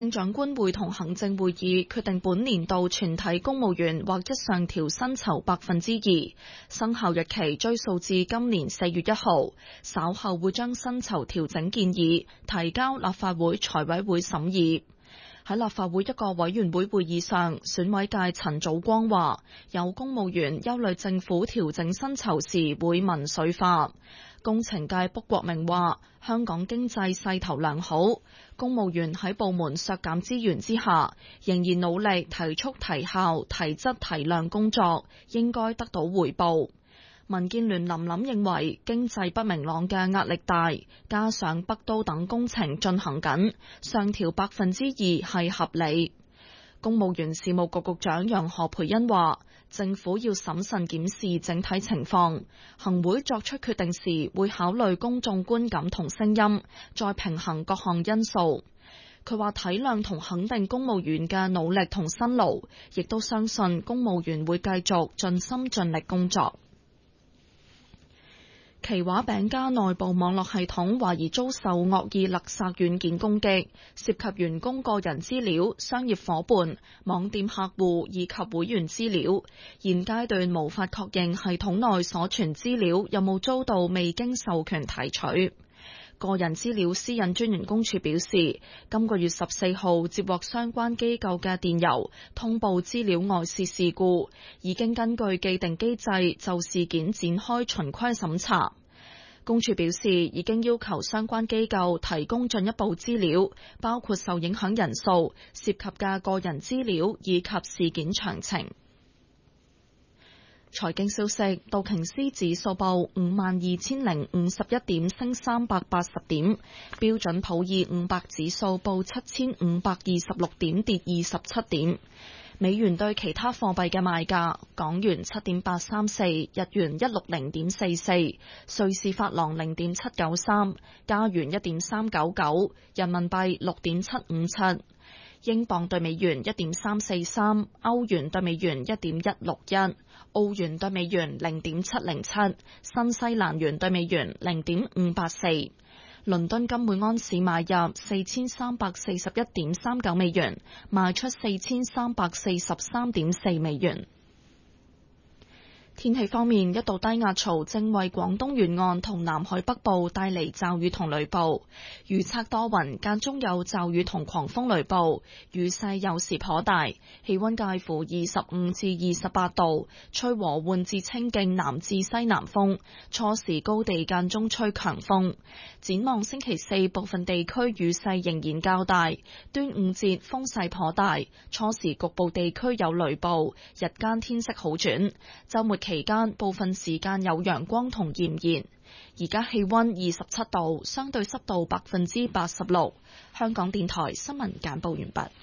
長官會同行政會議決定本年度全體公務員劃一上調薪酬2%，生效日期追溯至今年4月1號。稍後會將薪酬調整建議提交立法會財委會審議。喺立法會一個委員會會議上，選委界陳祖光話，有公務員憂慮政府調整薪酬時會民粹化。工程界卜國明話，香港經濟勢頭良好，公務員喺部門削減資源之下，仍然努力提速提效提質提量工作，應該得到回報。民建聯林琳認為經濟不明朗嘅壓力大，加上北都等工程進行緊，上調2%係合理。公務員事務局局長楊何蓓茵話，政府要審慎檢視整體情況，行會作出決定時會考慮公眾觀感同聲音，再平衡各項因素。佢話體諒同肯定公務員嘅努力同辛勞，亦都相信公務員會繼續盡心盡力工作。奇華餅家內部網絡系統懷疑遭受惡意勒索軟件攻擊，涉及員工個人資料、商業夥伴、網店客戶以及會員資料。現階段無法確認系統內所存資料有冇遭到未經授權提取。個人資料私隱專員公署表示，今個月14號接獲相關機構嘅電郵，通報資料外泄事故，已經根據既定機制就事件展開循規審查。公署表示，已經要求相關機構提供進一步資料，包括受影響人數、涉及嘅個人資料以及事件詳情。財經消息，道瓊斯指數報52,051點，升380點；標準普爾500指數報7,526點，跌27點。美元對其他貨幣嘅賣價：港元7.834，日元160.44，瑞士法郎0.793，加元1.399，人民幣6.757。英鎊對美元1.343，歐元對美元1.161，澳元對美元0.707，新西蘭元對美元0.584。倫敦金每安士買入4341.39美元，賣出4343.4美元。天氣方面，一道低壓槽正為廣東沿岸同南海北部帶嚟驟雨同雷暴，預測多雲，間中有驟雨同狂風雷暴，雨勢有時頗大，氣溫介乎25至28度，吹和緩至清勁南至西南風，初時高地間中吹強風。展望星期四，部分地區雨勢仍然較大，端午節風勢頗大，初時局部地區有雷暴，日間天色好轉，週末期間部分時間有陽光同炎熱。而家氣溫27度，相對濕度86%。香港電台新聞簡報完畢。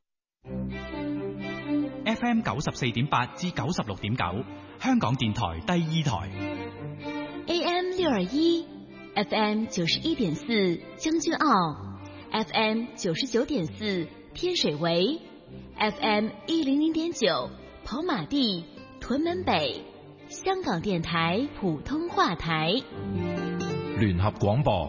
FM 94.8至96.9，香港電台第二台。 AM 621，FM 91.4，將軍澳 ，FM 99.4，天水圍 ，FM 100.9，跑馬地、屯門北。香港電台普通話台， 聯合廣播。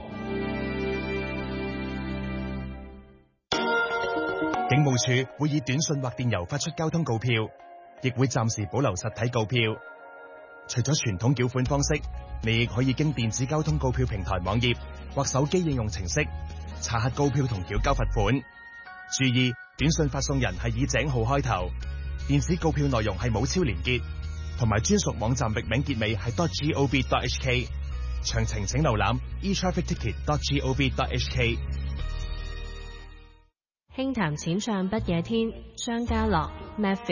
警務處會以短信或電郵發出交通告票，亦會暫時保留實體告票。除咗傳統繳款方式，你亦可以經電子交通告票平台網頁或手機應用程式查核告票同繳交罰款。注意，短信發送人係以井號開頭，電子告票內容係冇超連結，同埋專屬網站域名結尾係 .gov.hk， 詳情請瀏覽 etrafficticket.gov.hk。 輕談淺唱不夜天，張家樂 Matthew。